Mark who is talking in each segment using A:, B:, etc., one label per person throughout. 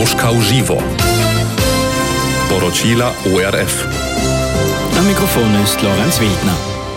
A: Moskau živo. Poročila ORF.
B: Am Mikrofon ist Lorenz Wildner.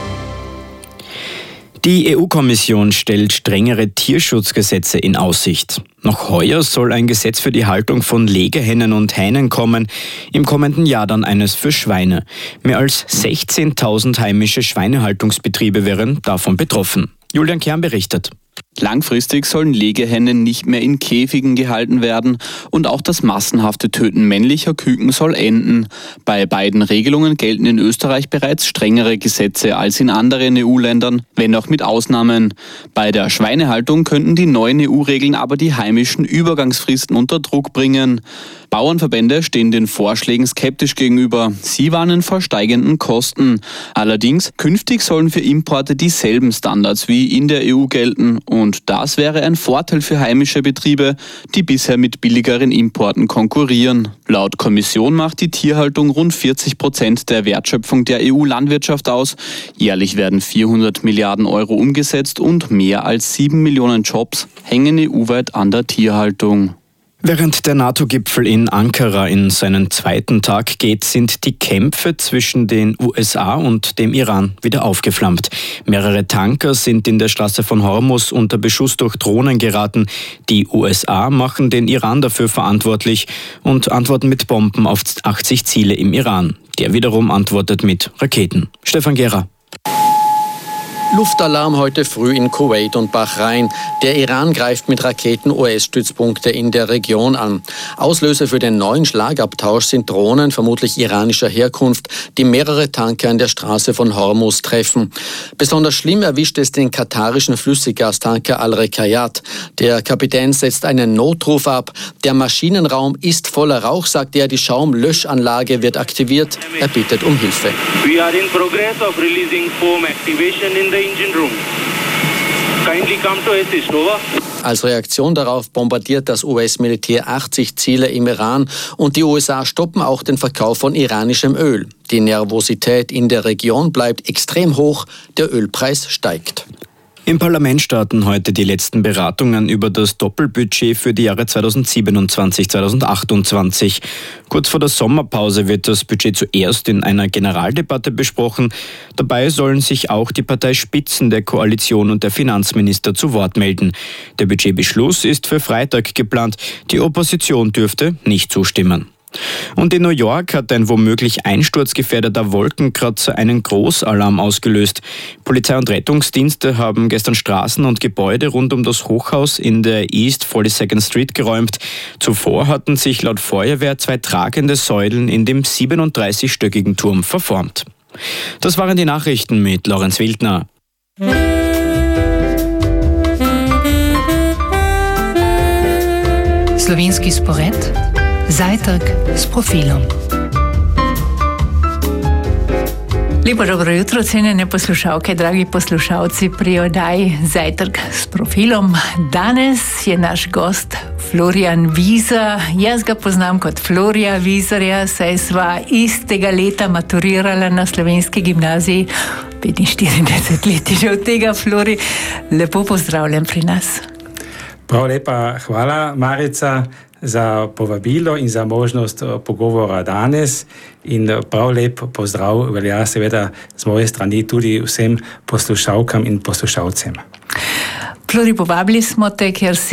B: Die EU-Kommission stellt strengere Tierschutzgesetze in Aussicht. Noch heuer soll ein Gesetz für die Haltung von Legehennen und Hähnen kommen, im kommenden Jahr dann eines für Schweine. Mehr als 16.000 heimische Schweinehaltungsbetriebe wären davon betroffen. Julian Kern berichtet.
C: Langfristig sollen Legehennen nicht mehr in Käfigen gehalten werden und auch das massenhafte Töten männlicher Küken soll enden. Bei beiden Regelungen gelten in Österreich bereits strengere Gesetze als in anderen EU-Ländern, wenn auch mit Ausnahmen. Bei der Schweinehaltung könnten die neuen EU-Regeln aber die heimischen Übergangsfristen unter Druck bringen. Bauernverbände stehen den Vorschlägen skeptisch gegenüber. Sie warnen vor steigenden Kosten. Allerdings, künftig sollen für Importe dieselben Standards wie in der EU gelten. Und das wäre ein Vorteil für heimische Betriebe, die bisher mit billigeren Importen konkurrieren. Laut Kommission macht die Tierhaltung rund 40% der Wertschöpfung der EU-Landwirtschaft aus. Jährlich werden 400 Milliarden Euro umgesetzt und mehr als 7 Millionen Jobs hängen EU-weit an der Tierhaltung.
B: Während der NATO-Gipfel in Ankara in seinen zweiten Tag geht, sind die Kämpfe zwischen den USA und dem Iran wieder aufgeflammt. Mehrere Tanker sind in der Straße von Hormuz unter Beschuss durch Drohnen geraten. Die USA machen den Iran dafür verantwortlich und antworten mit Bomben auf 80 Ziele im Iran. Der wiederum antwortet mit Raketen. Stefan Gera.
D: Luftalarm heute früh in Kuwait und Bahrain. Der Iran greift mit Raketen US-Stützpunkte in der Region an. Auslöser für den neuen Schlagabtausch sind Drohnen, vermutlich iranischer Herkunft, die mehrere Tanker an der Straße von Hormuz treffen. Besonders schlimm erwischt es den katarischen Flüssiggastanker Al-Rekayat. Der Kapitän setzt einen Notruf ab. Der Maschinenraum ist voller Rauch, sagt er. Die Schaumlöschanlage wird aktiviert. Er bittet um Hilfe.
E: We are in progress of releasing foam activation in the engine room. Kindly come to assist, over.
D: Als Reaktion darauf bombardiert das US-Militär 80 Ziele im Iran und die USA stoppen auch den Verkauf von iranischem Öl. Die Nervosität in der Region bleibt extrem hoch, der Ölpreis steigt.
B: Im Parlament starten heute die letzten Beratungen über das Doppelbudget für die Jahre 2027-2028. Kurz vor der Sommerpause wird das Budget zuerst in einer Generaldebatte besprochen. Dabei sollen sich auch die Parteispitzen der Koalition und der Finanzminister zu Wort melden. Der Budgetbeschluss ist für Freitag geplant. Die Opposition dürfte nicht zustimmen. Und in New York hat ein womöglich einsturzgefährdeter Wolkenkratzer einen Großalarm ausgelöst. Polizei und Rettungsdienste haben gestern Straßen und Gebäude rund um das Hochhaus in der East 42nd Street geräumt. Zuvor hatten sich laut Feuerwehr 2 tragende Säulen in dem 37-stöckigen Turm verformt. Das waren die Nachrichten mit Lorenz Wildner.
F: Slovenski spored. Zajtrk s profilom. Lepo dobro jutro, cenjene poslušalke, dragi poslušalci pri oddaji Zajtrk s profilom. Danes je naš gost Florian Wieser. Jaz ga poznam kot Florija Wieserja, saj sva istega leta maturirala na slovenski gimnaziji. 45 let je že od tega, Flori. Lepo pozdravljen pri nas.
G: Prav lepa hvala, Marica, za povabilo in za možnost pogovora danes. In prav lep pozdrav velja seveda z moje strani tudi vsem poslušalkam in poslušalcem.
F: Flori, povabili smo te, ker si